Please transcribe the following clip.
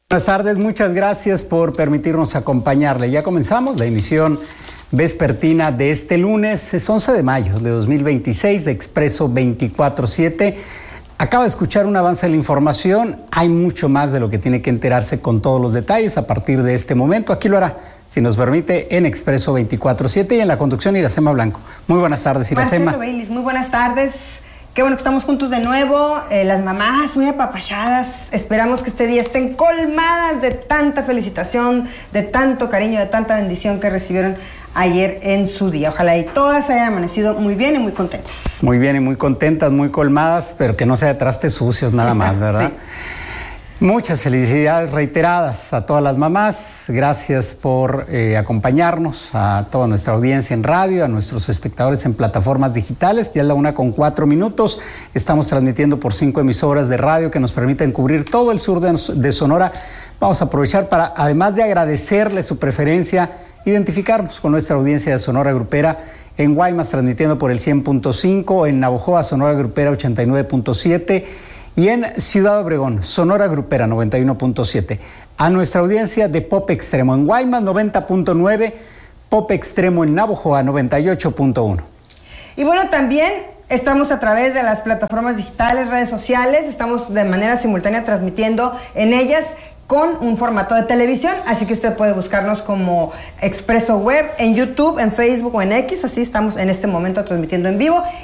Buenas tardes, muchas gracias por permitirnos acompañarle. Ya comenzamos la emisión vespertina de este lunes, es 11 de mayo de 2026 de Expreso 24/7. Acaba de escuchar un avance de la información, hay mucho más de lo que tiene que enterarse con todos los detalles a partir de este momento. Aquí lo hará, si nos permite, en Expreso 24/7 y en la conducción Iracema Blanco. Muy buenas tardes, Iracema. Marcelo Baylis, muy buenas tardes. Qué bueno que estamos juntos de nuevo, las mamás muy apapachadas, esperamos que este día estén colmadas de tanta felicitación, de tanto cariño, de tanta bendición que recibieron ayer en su día. Ojalá y todas hayan amanecido muy bien y muy contentas. Muy bien y muy contentas, muy colmadas, pero que no sea de trastes sucios nada más, ¿verdad? Sí. Muchas felicidades reiteradas a todas las mamás, gracias por acompañarnos, a toda nuestra audiencia en radio, a nuestros espectadores en plataformas digitales. Ya es la 1:04, estamos transmitiendo por 5 emisoras de radio que nos permiten cubrir todo el sur de Sonora. Vamos a aprovechar para, además de agradecerle su preferencia, identificarnos con nuestra audiencia de Sonora Grupera en Guaymas, transmitiendo por el 100.5, en Navojoa, Sonora Grupera 89.7, y en Ciudad Obregón, Sonora Grupera 91.7. A nuestra audiencia de Pop Extremo en Guaymas 90.9, Pop Extremo en Navojoa 98.1. Y bueno, también estamos a través de las plataformas digitales, redes sociales, estamos de manera simultánea transmitiendo en ellas con un formato de televisión, así que usted puede buscarnos como Expreso Web en YouTube, en Facebook o en X, así estamos en este momento transmitiendo en vivo.